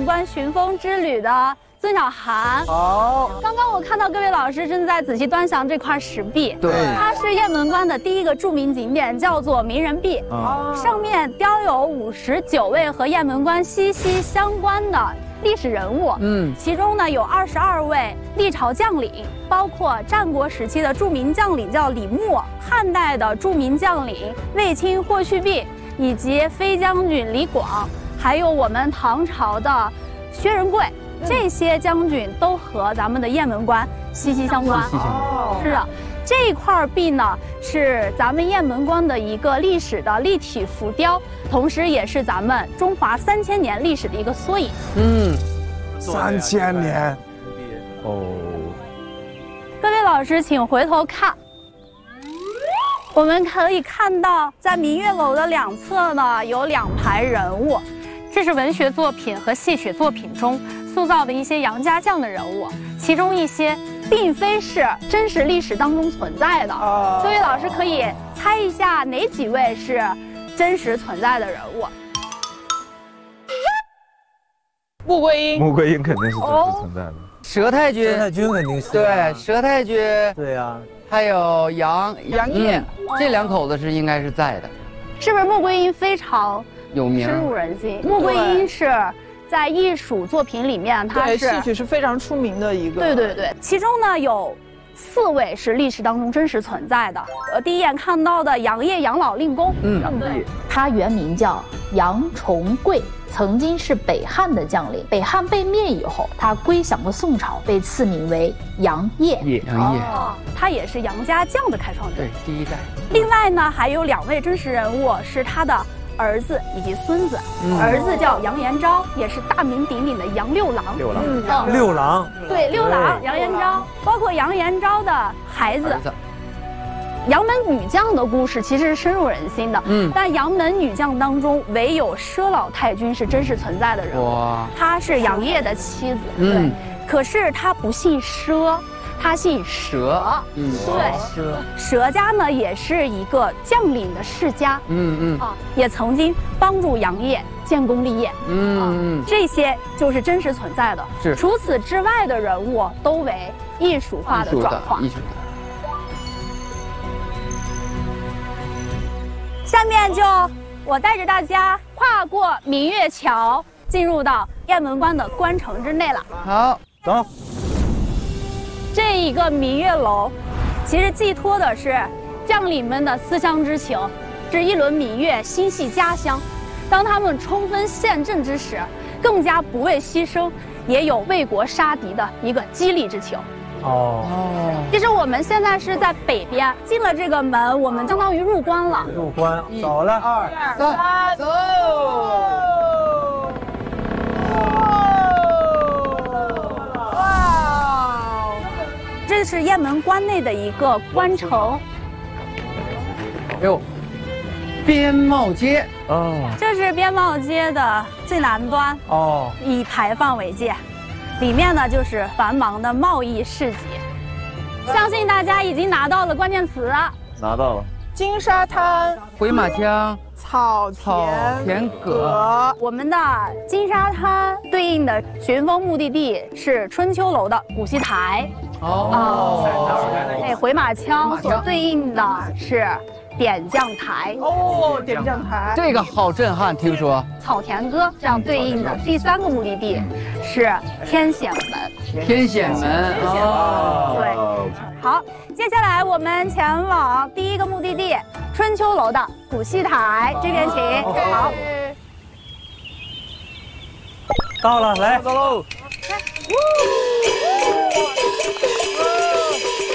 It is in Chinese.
关寻风之旅的孙小涵。 好， 刚刚我看到各位老师正在仔细端详这块石壁， 对， 它是雁门关的第一个著名景点，叫做名人壁。上面雕有59位和雁门关息息相关的历史人物，其中呢有22位历朝将领，包括战国时期的著名将领叫李牧，汉代的著名将领卫青、霍去病，以及飞将军李广，还有我们唐朝的薛仁贵，这些将军都和咱们的雁门关息息相关。是的。这一块壁呢，是咱们雁门关的一个历史的立体浮雕，同时也是咱们中华3000年历史的一个缩影。 3000年。 哦。 各位老师，请回头看，我们可以看到，在明月楼的两侧呢，有2排人物，这是文学作品和戏曲作品中塑造的一些杨家将的人物，其中一些并非是真实历史当中存在的。各位老师可以猜一下哪几位是真实存在的人物？ 穆桂英， 穆桂英肯定是真实存在的。 佘太君， 佘太君肯定是。 对，佘太君， 对呀， 还有杨业， 这2口子是应该是在的。 是不是穆桂英非常有名， 深入人心？穆桂英是在艺术作品里面，它是戏曲是非常出名的一个。 对，其中呢有4位是历史当中真实存在的。第一眼看到的杨业杨老令公， 他原名叫杨重贵，曾经是北汉的将领。北汉被灭以后，他归降了宋朝，被赐名为杨业。 杨业， 他也是杨家将的开创者， 对，第1代。 另外呢，还有2位真实人物是他的儿子以及孙子。儿子叫杨延昭，也是大名鼎鼎的杨六郎。 六郎， 对，六郎杨延昭，包括杨延昭的孩子。杨门女将的故事其实是深入人心的，但杨门女将当中唯有佘老太君是真实存在的人物，她是杨业的妻子，对，可是她不姓佘，她姓佘，对，佘家呢也是一个将领的世家，也曾经帮助杨业建功立业，这些就是真实存在的。除此之外的人物都为艺术化的转化。下面就我带着大家跨过明月桥，进入到雁门关的关城之内了。 好， 走。 这一个明月楼，其实寄托的是将领们的思乡之情，是一轮明月心系家乡。当他们冲锋陷阵之时，更加不畏牺牲，也有为国杀敌的一个激励之情。其实我们现在是在北边，进了这个门，我们相当于入关了。 入关，走了 ，2、3，走！ 哇！这是雁门关内的一个关城。 边贸街这是边贸街的最南端以牌坊为界。里面呢就是繁忙的贸易市集，相信大家已经拿到了关键词。 拿到了。 金沙滩、 回马枪、 草田阁。 我们的金沙滩对应的寻风目的地是春秋楼的古戏台。回马枪所对应的是点将台。 点将台， 这个好震撼，听说。 草田歌这样对应的第3个目的地是天显门。 天显门， 对。好，接下来我们前往第1个目的地春秋楼的古戏台，这边请。好， 到了，来， 走喽。